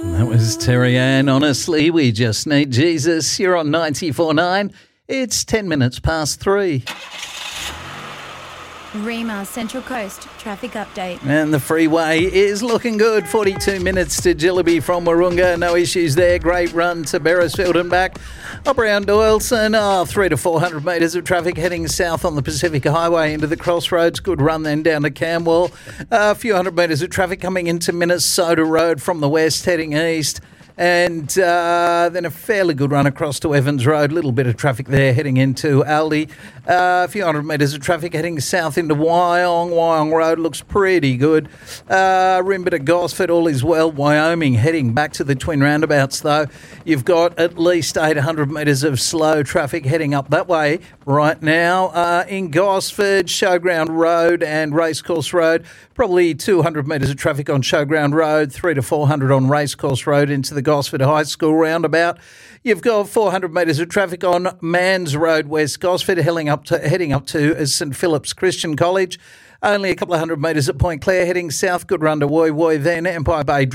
That was Terry Ann. Honestly, we just need Jesus. You're on 94.9. It's 10 minutes past 3. Rima Central Coast traffic update. And the freeway is looking good. 42 minutes to Jillaby from Warunga. No issues there. Great run to Beresfield and back. Up around Doyleson, 300 to 400 metres of traffic heading south on the Pacific Highway into the crossroads. Good run then down to Camwell. A few hundred metres of traffic coming into Minnesota Road from the west heading east. And then a fairly good run across to Evans Road. A little bit of traffic there heading into Aldi. A few hundred metres of traffic heading south into Wyong. Wyong Road looks pretty good. Rimba to Gosford, all is well. Wyoming heading back to the twin roundabouts though. You've got at least 800 metres of slow traffic heading up that way right now. In Gosford, Showground Road and Racecourse Road. Probably 200 metres of traffic on Showground Road, 300 to 400 on Racecourse Road into the Gosford High School roundabout. You've got 400 metres of traffic on Mans Road, West Gosford, heading up to St Philip's Christian College. Only a couple of hundred metres at Point Clare, heading south. Good run to Woy Woy then. Empire Bay